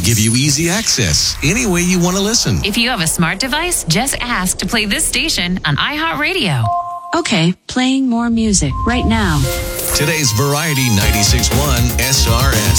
give you easy access any way you want to listen. If you have a smart device, just ask to play this station on iHeartRadio. Okay, playing more music right now. Today's Variety 96.1 SRS.